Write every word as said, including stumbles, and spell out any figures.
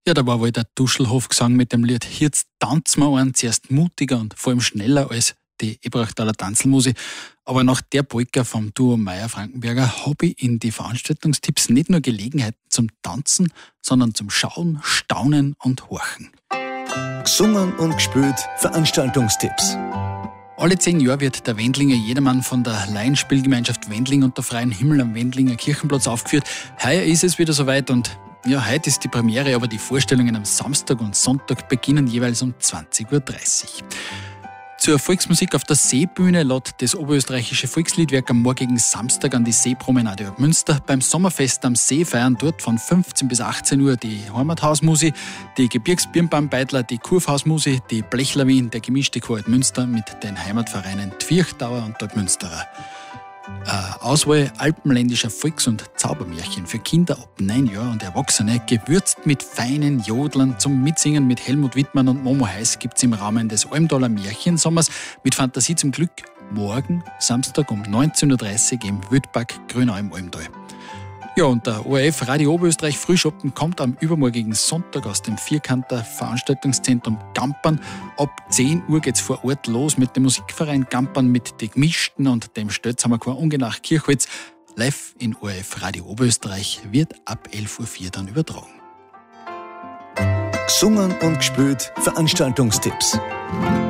Ja, da war wohl der Duschelhof-Gesang mit dem Lied «Jetzt tanzen wir einen», zuerst mutiger und vor allem schneller als die Ebrachtaler Tanzelmusik. Aber nach der Polka vom Duo Meyer-Frankenberger habe ich in die Veranstaltungstipps nicht nur Gelegenheiten zum Tanzen, sondern zum Schauen, Staunen und Horchen. Gesungen und gespielt Veranstaltungstipps. Alle zehn Jahre wird der Wendlinger Jedermann von der Laienspielgemeinschaft Wendling unter freiem Himmel am Wendlinger Kirchenplatz aufgeführt. Heuer ist es wieder soweit und ja, heute ist die Premiere, aber die Vorstellungen am Samstag und Sonntag beginnen jeweils um zwanzig Uhr dreißig. Zur Volksmusik auf der Seebühne lädt das Oberösterreichische Volksliedwerk am morgigen Samstag an die Seepromenade ab Münster. Beim Sommerfest am See feiern dort von fünfzehn bis achtzehn Uhr die Heimathausmusik, die Gebirgsbirnbaumbeitler, die Kurfhausmusik, die Blechlawin, der gemischte Chor Münster mit den Heimatvereinen Tvirchdauer und Dortmünsterer. Eine Auswahl alpenländischer Volks- und Zaubermärchen für Kinder ab neun Jahren und Erwachsene, gewürzt mit feinen Jodlern zum Mitsingen mit Helmut Wittmann und Momo Heiß, gibt es im Rahmen des Almdaler Märchensommers mit Fantasie zum Glück morgen, Samstag um neunzehn Uhr dreißig im Wildpark Grünau im Almdal. Ja, und der O R F Radio Oberösterreich Frühschoppen kommt am übermorgigen Sonntag aus dem Vierkanter Veranstaltungszentrum Gampern. Ab zehn Uhr geht's vor Ort los mit dem Musikverein Gampern mit den Gemischten und dem Stelzhammer Ungenach Kirchholz. Live in O R F Radio Oberösterreich wird ab elf Uhr vier dann übertragen. Gesungen und gespielt Veranstaltungstipps.